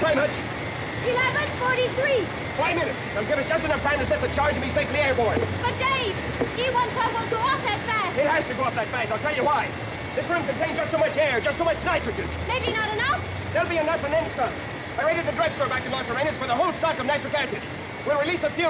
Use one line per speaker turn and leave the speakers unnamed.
time, Hutch?
11:43.
5 minutes. That'll give us just enough time to set the charge and be safely airborne.
But Dave, E-112 won't go off that fast.
It has to go up that fast. I'll tell you why. This room contains just so much air, just so much nitrogen.
Maybe not enough.
There'll be enough and then some. I raided the drugstore back in Los Arenas for the whole stock of nitric acid. We'll release the fumes